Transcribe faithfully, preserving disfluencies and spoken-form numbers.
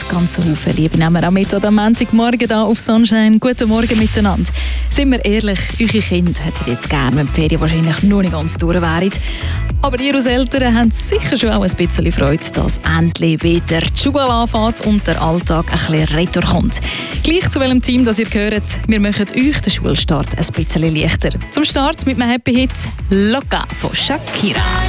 ganze Haufen Liebe nehmen wir auch mit am Montagmorgen hier auf Sunshine. Guten Morgen miteinander. Sind wir ehrlich, eure Kinder hätten jetzt gerne, wenn die Ferien wahrscheinlich noch nicht ganz durch wären. Aber ihr als Eltern habt sicher schon auch ein bisschen Freude, dass endlich wieder die Schule anfängt und der Alltag ein bisschen retour kommt. Gleich zu welchem Team das ihr gehört, wir machen euch den Schulstart ein bisschen leichter. Zum Start mit einem Happy Hit «Loca» von Shakira.